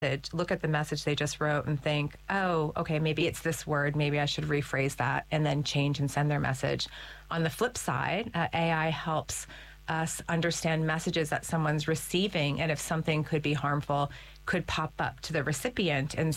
look at the message they just wrote and think, oh, okay, maybe it's this word. Maybe I should rephrase that, and then change and send their message. On the flip side, AI helps us understand messages that someone's receiving, and if something could be harmful, could pop up to the recipient and